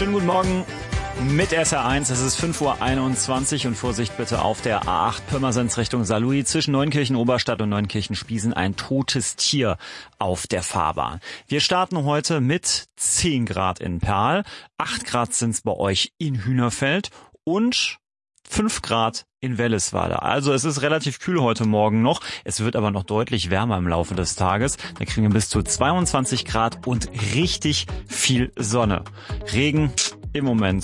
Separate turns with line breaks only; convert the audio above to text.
Schönen guten Morgen mit SR1. Es ist 5:21 Uhr und Vorsicht bitte auf der A8 Pirmasens Richtung Saarlouis zwischen Neunkirchen-Oberstadt und Neunkirchen-Spiesen ein totes Tier auf der Fahrbahn. Wir starten heute mit 10 Grad in Perl, 8 Grad sind's bei euch in Hühnerfeld und 5 Grad in Welleswade. Also es ist relativ kühl heute Morgen noch. Es wird aber noch deutlich wärmer im Laufe des Tages. Da kriegen wir bis zu 22 Grad und richtig viel Sonne. Regen im Moment